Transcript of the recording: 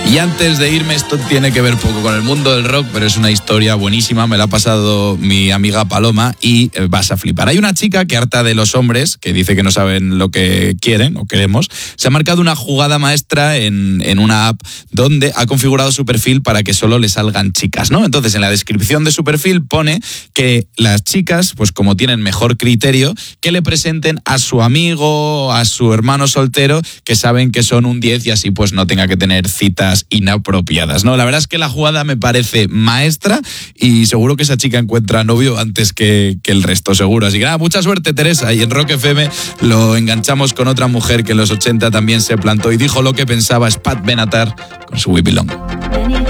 Y antes de irme, esto tiene que ver poco con el mundo del rock, pero es una historia buenísima, me la ha pasado mi amiga Paloma y vas a flipar. Hay una chica que, harta de los hombres, que dice que no saben lo que quieren o queremos, se ha marcado una jugada maestra en una app donde ha configurado su perfil para que solo le salgan chicas, ¿no? Entonces, en la descripción de su perfil pone que las chicas, pues como tienen mejor criterio, que le presenten a su amigo, a su hermano soltero, que saben que son un 10 y así pues no tenga que tener citas inapropiadas, ¿no? La verdad es que la jugada me parece maestra y seguro que esa chica encuentra novio antes que el resto, seguro. Así que nada, mucha suerte, Teresa. Y en Rock FM lo enganchamos con otra mujer que en los 80 también se plantó y dijo lo que pensaba, es Pat Benatar con su We Belong.